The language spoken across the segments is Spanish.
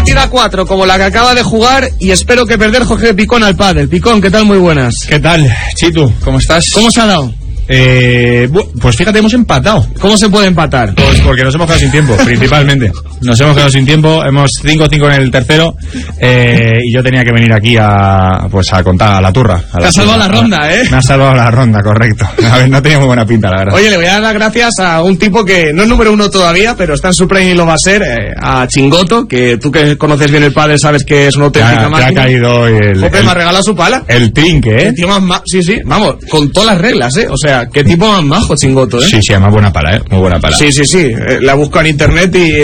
partida 4 como la que acaba de jugar y espero que perder Jorge Picón al pádel. Picón, ¿qué tal? Muy buenas. ¿Qué tal, Chitu? ¿Cómo estás? ¿Cómo se ha dado? Pues fíjate, hemos empatado. ¿Cómo se puede empatar? Pues porque nos hemos quedado sin tiempo, principalmente. Nos hemos quedado sin tiempo, hemos 5-5 en el tercero, y yo tenía que venir aquí a contar a la turra. Te ha salvado la ronda, ¿eh? Me ha salvado la ronda, correcto. A ver, no tenía muy buena pinta, la verdad. Oye, le voy a dar las gracias a un tipo que no es número 1 todavía, pero está en su prime y lo va a ser, a Chingoto, que tú que conoces bien el pádel sabes que es una auténtica máquina. Te ha caído me ha regalado su pala. El trinque, ¿eh? El tío más sí, vamos, con todas las reglas, ¿eh? O sea, qué tipo más majo, Chingoto, ¿eh? Sí, además buena pala, ¿eh? Muy buena pala. Sí, la busco en internet y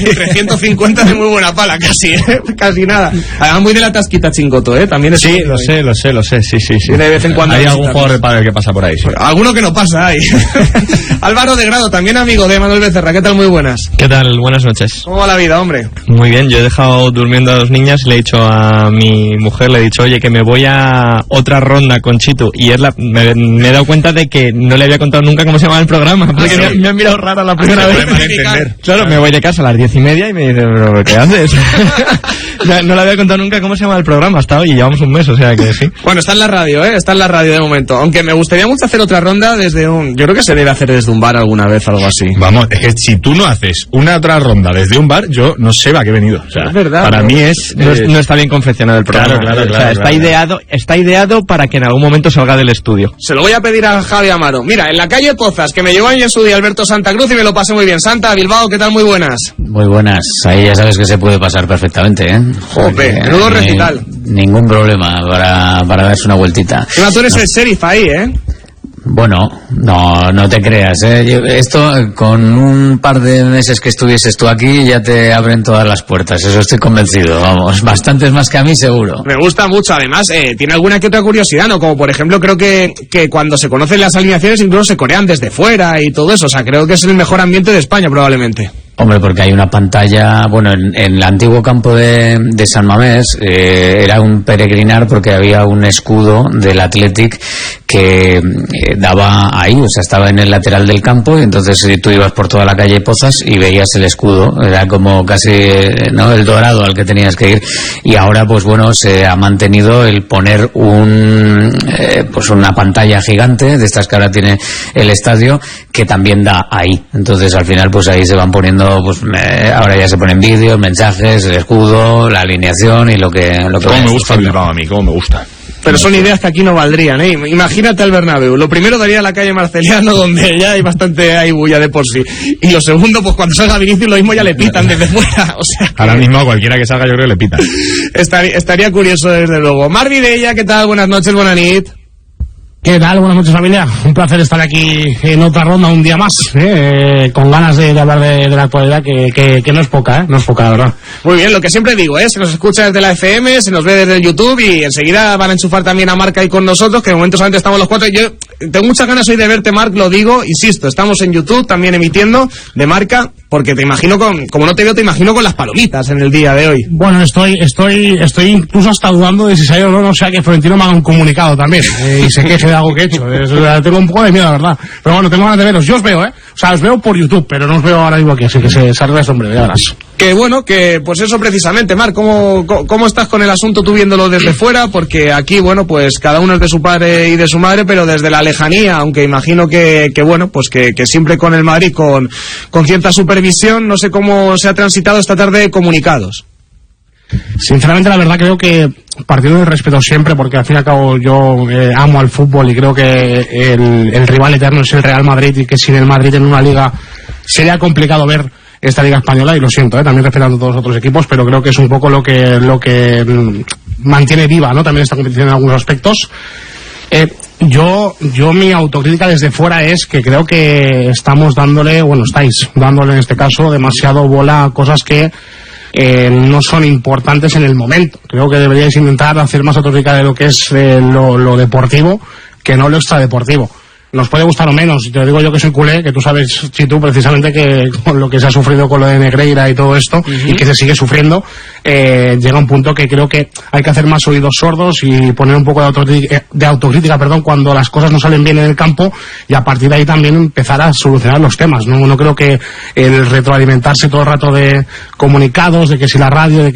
350 de muy buena pala, casi, ¿eh? Casi nada. Además muy de la tasquita, Chingoto, ¿eh? También es... Sí, lo sé, sí. De vez en cuando hay algún jugador de pádel que pasa por ahí, sí. Alguno que no pasa ahí. Álvaro de Grado, también amigo de Manuel Becerra, ¿qué tal? Muy buenas. ¿Qué tal? Buenas noches. ¿Cómo va la vida, hombre? Muy bien, yo he dejado durmiendo a 2 niñas, le he dicho a mi mujer, le he dicho, oye, que me voy a otra ronda con Chitu, y me he dado cuenta de que no le había contado nunca cómo se llamaba el programa, porque sí. me ha mirado rara la primera vez. Claro, me voy de casa a las 10:30 y me dice, ¿pero qué haces? No le había contado nunca cómo se llama el programa hasta hoy y llevamos un mes, o sea que sí. Bueno, está en la radio, está en la radio de momento. Aunque me gustaría mucho hacer otra ronda yo creo que se debe hacer desde un bar alguna vez, algo así. Vamos, es que si tú no haces una otra ronda desde un bar, yo no sé a qué he venido. O sea, es verdad. Para mí es... No está bien confeccionado el programa. Claro. O sea, está ideado para que en algún momento salga del estudio. Se lo voy a pedir a Javi Amaro. Mira, en la calle Pozas, que me llevó en su día Alberto Santa Cruz y me lo pasé muy bien. Santa, Bilbao, ¿qué tal? Muy buenas. Muy buenas. Ahí ya sabes que se puede pasar perfectamente, ¿eh? Jope, menudo recital. Ningún problema para darse una vueltita. Encima tú eres el sheriff ahí, ¿eh? Bueno, no te creas, ¿eh? Esto, con un par de meses que estuvieses tú aquí, ya te abren todas las puertas, eso estoy convencido, vamos, bastantes más que a mí seguro. Me gusta mucho, además, tiene alguna que otra curiosidad, ¿no? Como por ejemplo, creo que cuando se conocen las alineaciones incluso se corean desde fuera y todo eso, o sea, creo que es el mejor ambiente de España probablemente. Hombre, porque hay una pantalla, bueno, en el antiguo campo de San Mamés era un peregrinar porque había un escudo del Athletic que daba ahí, o sea, estaba en el lateral del campo y entonces tú ibas por toda la calle Pozas y veías el escudo, era como casi, ¿no?, el dorado al que tenías que ir. Y ahora, pues bueno, se ha mantenido el poner pues una pantalla gigante de estas que ahora tiene el estadio que también da ahí. Entonces al final pues ahí se van poniendo, pues ahora ya se ponen vídeos, mensajes, el escudo, la alineación y lo que ¿Cómo me gusta el Bilbao a mí? ¿Cómo me gusta? Pero son ideas que aquí no valdrían, ¿eh? Imagínate al Bernabéu. Lo primero daría la calle Marceliano, donde ya hay bulla de por sí. Y lo segundo, pues cuando salga Vinicius lo mismo ya le pitan desde fuera. O sea, ahora mismo a cualquiera que salga yo creo que le pitan. Estaría curioso desde luego. Marvi de ella, ¿qué tal? Buenas noches, buenas nit. ¿Qué tal? Buenas noches, familia. Un placer estar aquí en otra ronda un día más, con ganas de hablar de la actualidad que no es poca, no es poca, la verdad. Muy bien, lo que siempre digo, se nos escucha desde la FM, se nos ve desde el YouTube y enseguida van a enchufar también a Marc ahí con nosotros, que de momento solamente estamos los 4. Yo tengo muchas ganas hoy de verte, Marc, lo digo, insisto, estamos en YouTube también emitiendo de Marca, porque te imagino como no te veo, te imagino con las palomitas en el día de hoy. Bueno, estoy incluso hasta dudando de si sale o no, sea que Florentino me haga un comunicado también, y se queje de algo que he hecho. Tengo un poco de miedo, la verdad. Pero bueno, tengo ganas de veros. Yo os veo, O sea, os veo por YouTube, pero no os veo ahora mismo aquí, así que se arregla ese hombre, ya verás. Que bueno, que pues eso precisamente, Marc, ¿cómo estás con el asunto tú viéndolo desde fuera? Porque aquí, bueno, pues cada uno es de su padre y de su madre, pero desde la lejanía, aunque imagino que bueno, pues que siempre con el Madrid, con cierta supervisión, no sé cómo se ha transitado esta tarde comunicados. Sinceramente, la verdad, creo que partiendo del respeto siempre, porque al fin y al cabo yo amo al fútbol y creo que el rival eterno es el Real Madrid y que sin el Madrid en una liga sería complicado ver esta liga española, y lo siento, también respetando a todos los otros equipos, pero creo que es un poco lo que mantiene viva, ¿no?, también esta competición en algunos aspectos. Yo mi autocrítica desde fuera es que creo que estáis dándole en este caso demasiado bola a cosas que no son importantes en el momento. Creo que deberíais intentar hacer más autocrítica de lo que es lo deportivo que no lo extradeportivo. Nos puede gustar o menos, y te lo digo yo que soy culé, que tú sabes, Chitu, precisamente que con lo que se ha sufrido con lo de Negreira y todo esto, y que se sigue sufriendo, llega un punto que creo que hay que hacer más oídos sordos y poner un poco de autocrítica, cuando las cosas no salen bien en el campo, y a partir de ahí también empezar a solucionar los temas. No creo que el retroalimentarse todo el rato de comunicados, de que si la radio, de